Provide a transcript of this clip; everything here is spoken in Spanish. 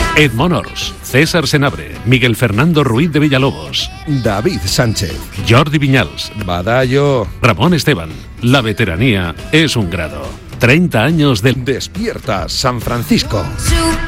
Ed Monors, César Senabre, Miguel Fernando Ruiz de Villalobos, David Sánchez, Jordi Viñals, Badallo, Ramón Esteban. La veteranía es un grado. 30 años del... Despierta San Francisco.